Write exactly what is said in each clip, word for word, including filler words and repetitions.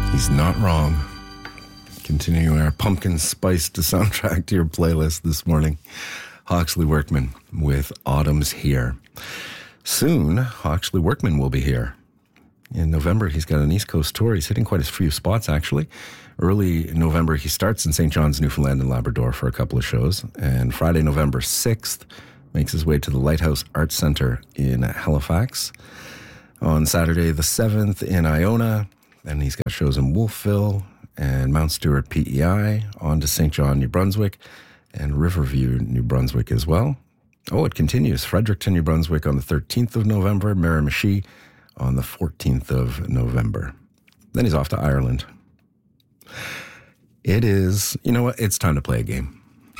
He's not wrong. Continuing our pumpkin spiced soundtrack to your playlist this morning. Hawksley Workman with Autumn's Here. Soon, Hawksley Workman will be here. In November, he's got an East Coast tour. He's hitting quite a few spots, actually. Early November, he starts in Saint John's, Newfoundland and Labrador for a couple of shows. And Friday, November sixth, makes his way to the Lighthouse Arts Centre in Halifax. On Saturday, the seventh, in Iona. And he's got shows in Wolfville and Mount Stewart P E I, on to Saint John, New Brunswick, and Riverview, New Brunswick as well. Oh, it continues. Fredericton, New Brunswick on the thirteenth of November, Miramichi on the fourteenth of November. Then he's off to Ireland. It is, you know what, it's time to play a game.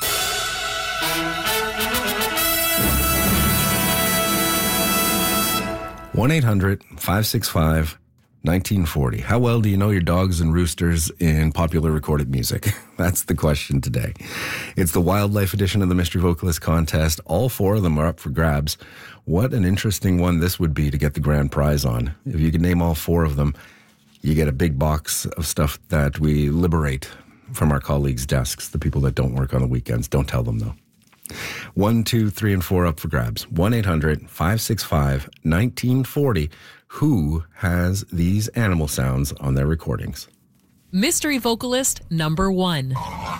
one eight hundred five six five nineteen forty. How well do you know your dogs and roosters in popular recorded music? That's the question today. It's the wildlife edition of the Mystery Vocalist Contest. All four of them are up for grabs. What an interesting one this would be to get the grand prize on. If you can name all four of them, you get a big box of stuff that we liberate from our colleagues' desks, the people that don't work on the weekends. Don't tell them, though. One, two, three, and four up for grabs. one eight hundred five six five nineteen forty. Who has these animal sounds on their recordings? Mystery vocalist number one.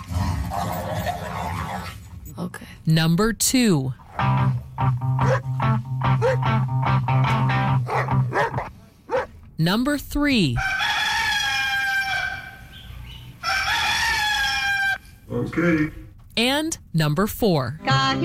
Okay. Number two. Number three. Okay. And number four.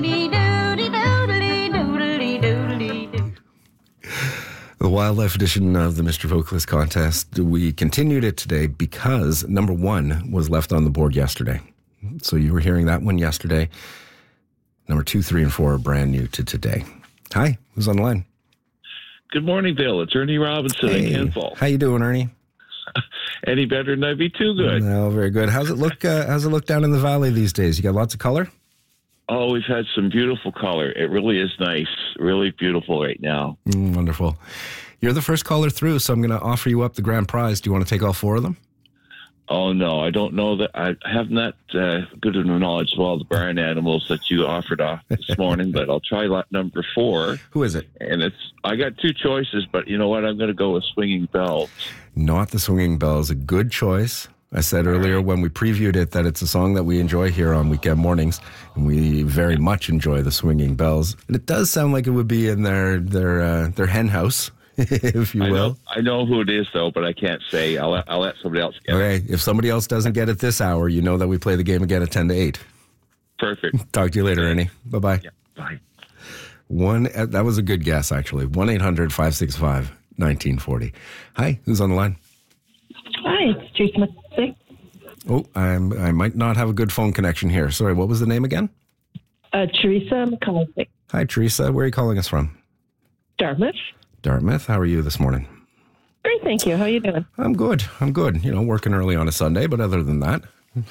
The wildlife edition of the Mister Vocalist Contest, we continued it today because number one was left on the board yesterday. So you were hearing that one yesterday. Number two, three, and four are brand new to today. Hi, who's on the line? Good morning, Bill. It's Ernie Robinson Hey, in Kenfall. how you doing, Ernie? Any better than I'd be too good. No, very good. How's it look? Uh, how's it look down in the valley these days? You got lots of color? Oh, we've had some beautiful color. It really is nice. Really beautiful right now. Mm, wonderful. You're the first caller through, so I'm going to offer you up the grand prize. Do you want to take all four of them? Oh, no, I don't know that. I have not uh, good of knowledge of all the barn animals that you offered off this morning, but I'll try lot number four. Who is it? And it's, I got two choices, but you know what? I'm going to go with Swinging Bells. Not the Swinging Bells. A good choice. I said earlier when we previewed it that it's a song that we enjoy here on weekend mornings, and we very much enjoy the Swinging Bells. And it does sound like it would be in their their uh, their hen house, if you I will. know, I know who it is, though, but I can't say. I'll, I'll let somebody else get Okay, it. if somebody else doesn't get it this hour, you know that we play the game again at ten to eight. Perfect. Talk to you later, Ernie. Bye-bye. Yeah, bye. One, uh, that was a good guess, actually. one eight hundred five six five nineteen forty. Hi, who's on the line? Hi, it's Teresa McCullough. Oh, I'm, I might not have a good phone connection here. Sorry, what was the name again? Uh, Teresa McCullough. Hi, Teresa. Where are you calling us from? Dartmouth. Dartmouth. How are you this morning? Great, thank you. How are you doing? I'm good. I'm good. You know, working early on a Sunday, but other than that.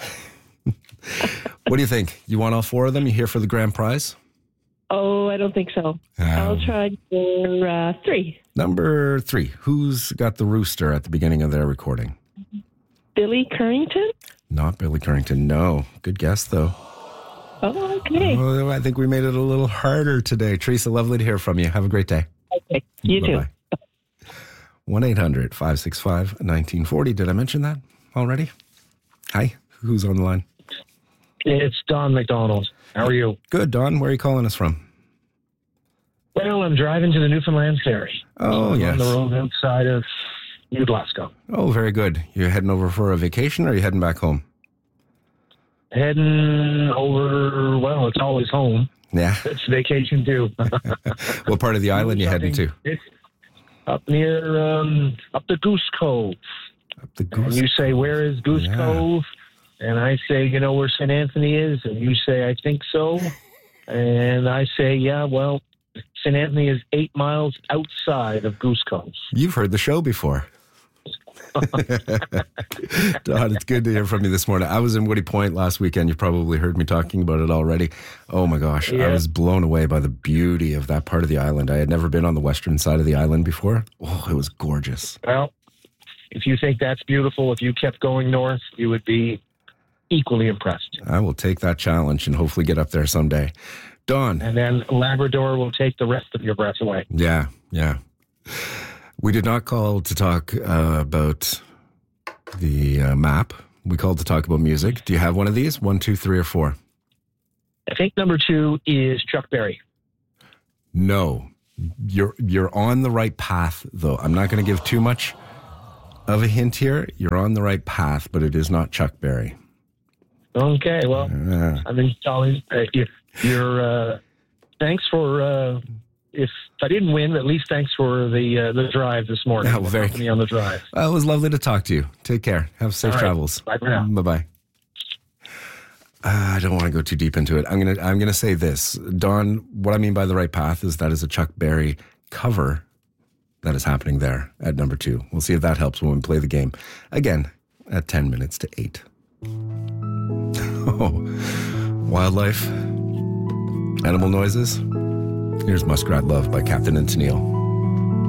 What do you think? You want all four of them? You here for the grand prize? Oh, I don't think so. Um, I'll try for uh, three. Number three. Who's got the rooster at the beginning of their recording? Billy Currington? Not Billy Currington. No. Good guess, though. Oh, okay. Oh, I think we made it a little harder today. Teresa, lovely to hear from you. Have a great day. Okay, you Bye-bye. too. one eight hundred five six five nineteen forty. Did I mention that already? Hi. Who's on the line? It's Don McDonald. How are you? Good, Don. Where are you calling us from? Well, I'm driving to the Newfoundland Ferry. Oh, I'm yes. on the road outside of New Glasgow. Oh, very good. You're heading over for a vacation or are you heading back home? Heading over, well, it's always home. Yeah. It's vacation too. What part of the island you heading to? It's up near, um, up the Goose Cove. Up the And Goose. you say, where is Goose Yeah. Cove? And I say, you know where Saint Anthony is? And you say, I think so. And I say, yeah, well, Saint Anthony is eight miles outside of Goose Cove. You've heard the show before. Don, it's good to hear from you this morning. I was in Woody Point last weekend. You probably heard me talking about it already. Oh my gosh, Yeah. I was blown away by the beauty of that part of the island. I had never been on the western side of the island before. Oh, it was gorgeous. Well, if you think that's beautiful, if you kept going north, you would be equally impressed. I will take that challenge and hopefully get up there someday. Dawn. And then Labrador will take the rest of your breath away. Yeah, yeah. We did not call to talk uh, about the uh, map. We called to talk about music. Do you have one of these? One, two, three, or four? I think number two is Chuck Berry. No. You're you're on the right path, though. I'm not going to give too much of a hint here. You're on the right path, but it is not Chuck Berry. Okay, well, Uh, I mean, Colin, uh, if you're, uh, thanks for, uh, if I didn't win, at least thanks for the uh, the drive this morning. Oh, very- Me on the drive. well, it was lovely to talk to you. Take care. Have safe All right. travels. Bye for now. Bye-bye. Uh, I don't want to go too deep into it. I'm gonna I'm gonna say this, Dawn. What I mean by the right path is that is a Chuck Berry cover that is happening there at number two. We'll see if that helps when we play the game again at ten minutes to eight. Oh, wildlife, animal noises. Here's Muskrat Love by Captain and Tennille.